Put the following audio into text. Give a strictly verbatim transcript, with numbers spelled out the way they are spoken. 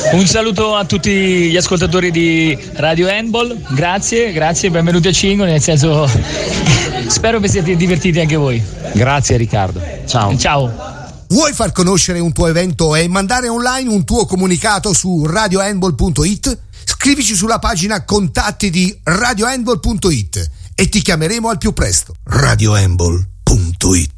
Un saluto a tutti gli ascoltatori di Radio Handball, grazie, grazie, benvenuti a Cingoli, nel senso spero vi siete divertiti anche voi. Grazie Riccardo, ciao. Ciao. Vuoi far conoscere un tuo evento e mandare online un tuo comunicato su radio handball punto it? Scrivici sulla pagina contatti di radio handball punto it e ti chiameremo al più presto. radio handball punto it